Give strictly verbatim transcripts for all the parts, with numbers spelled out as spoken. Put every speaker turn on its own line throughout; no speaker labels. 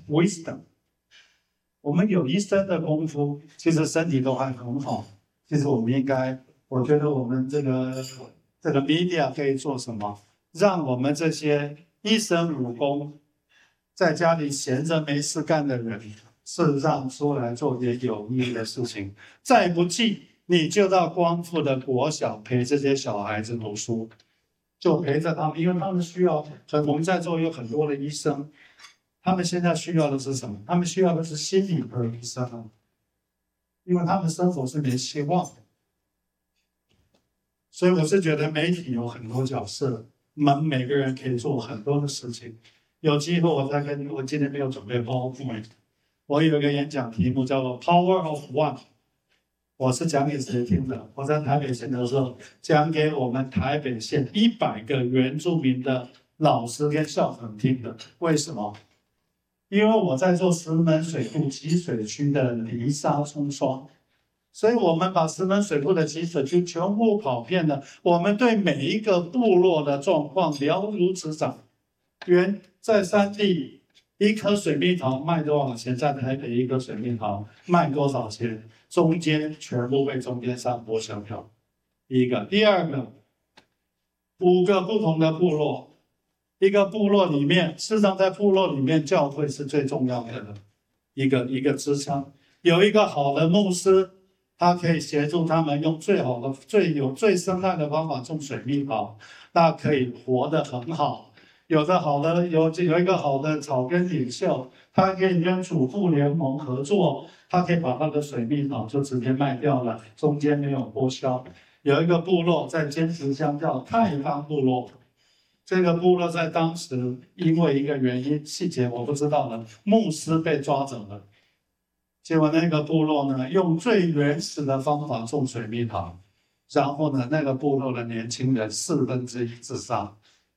wisdom。我们有一身的功夫，其实身体都还很好。其实我们应该，我觉得我们这个这个 media 可以做什么？让我们这些一身武功，在家里闲着没事干的人，事实上出来做点有意义的事情。再不济，你就到光复的国小陪这些小孩子读书，就陪着他们，因为他们需要。我们在座有很多的医生。他们现在需要的是什么？他们需要的是心理科医生，因为他们生活是没希望的。所以我是觉得媒体有很多角色，我们每个人可以做很多的事情。有机会我再跟我今天没有准备 PowerPoint， 我有一个演讲题目叫做 Power of One， 我是讲给谁听的？我在台北县的时候讲给我们台北县一百个原住民的老师跟校长听的。为什么？因为我在做石门水库集水区的泥沙冲刷，所以我们把石门水库的集水区全部跑遍了。我们对每一个部落的状况了如指掌。原在山地一颗水蜜桃卖多少钱？在台北一颗水蜜桃卖多少钱？中间全部被中间商剥削掉。第一个，第二个，五个不同的部落。一个部落里面，事实上在部落里面，教会是最重要的一个一个支撑。有一个好的牧师，他可以协助他们用最好的、最有最生态的方法种水蜜桃，那可以活得很好。有的好的有有一个好的草根领袖，他可以跟主妇联盟合作，他可以把他的水蜜桃就直接卖掉了，中间没有剥削。有一个部落在坚持乡叫太康部落。这个部落在当时因为一个原因，细节我不知道了，牧师被抓走了。结果那个部落呢，用最原始的方法种水蜜桃，然后呢，那个部落的年轻人四分之一自杀。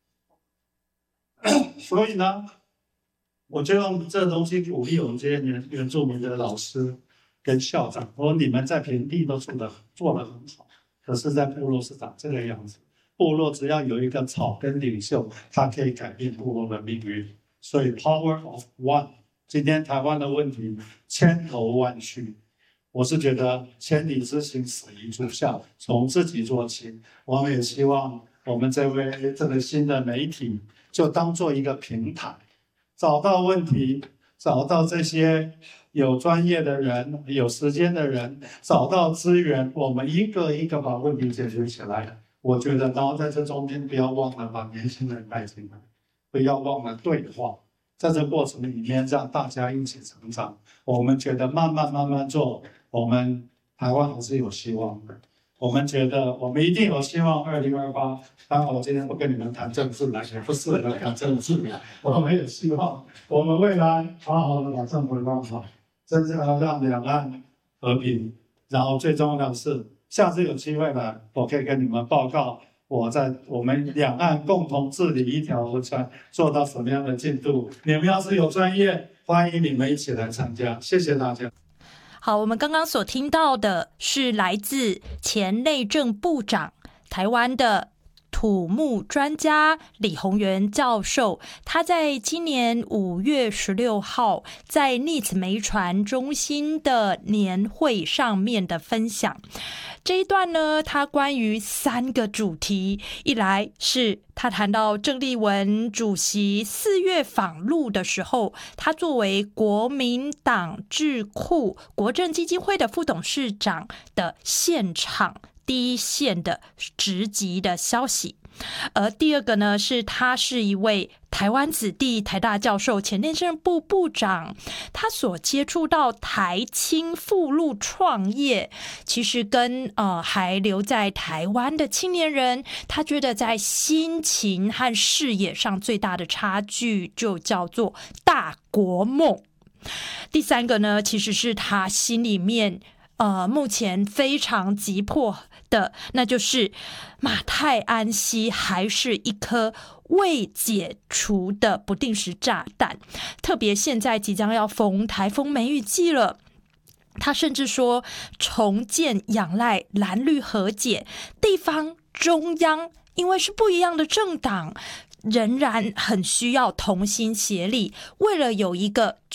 所以呢，我就用这东西鼓励我们这些原原住民的老师跟校长，我说你们在平地都做得做得很好，可是在部落是长这个样子。部落只要有一个草根领袖，他可以改变部落的命运。所以 Power of One， 今天台湾的问题千头万绪，我是觉得千里之行始于足下，从自己做起。我们也希望我们这位这个新的媒体就当做一个平台，找到问题，找到这些有专业的人、有时间的人，找到资源，我们一个一个把问题解决起来。我觉得，然后在这中间不要忘了把年轻人带进来，不要忘了对话，在这过程里面让大家一起成长。我们觉得慢慢慢慢做，我们台湾还是有希望的。我们觉得我们一定有希望。二零二八，当然我今天不跟你们谈政治了，也不适合谈政治。我们有希望，我们未来好好的把政府弄好，真正的让两岸和平。然后最重要的是，下次有机会了，我可以跟你们报告我在我们两岸共同治理一条河川做到什么样的进度。你们要是有专业，欢迎你们一起来参加。谢谢大家。
好，我们刚刚所听到的是来自前内政部长、台湾的土木专家李宏源教授，他在今年五月十六号在 N I T 媒传中心的年会上面的分享。这一段呢，他关于三个主题，一来是他谈到郑丽文主席四月访陆的时候，他作为国民党智库国政基金会的副董事长的现场第一线的直击的消息。而第二个呢，是他是一位台湾子弟，台大教授，前内政部部长，他所接触到台青赴陆创业，其实跟呃还留在台湾的青年人，他觉得在心情和视野上最大的差距就叫做大国梦。第三个呢，其实是他心里面呃，目前非常急迫的，那就是马太安溪还是一颗未解除的不定时炸弹，特别现在即将要逢台风梅雨季了。他甚至说，重建仰赖蓝绿和解，地方中央因为是不一样的政党，仍然很需要同心协力，为了有一个